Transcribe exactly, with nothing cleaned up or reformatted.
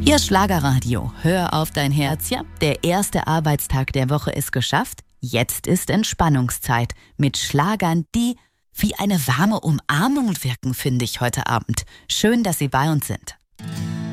Ihr Schlagerradio, hör auf dein Herz, ja, der erste Arbeitstag der Woche ist geschafft. Jetzt ist Entspannungszeit mit Schlagern, die wie eine warme Umarmung wirken, finde ich heute Abend. Schön, dass Sie bei uns sind.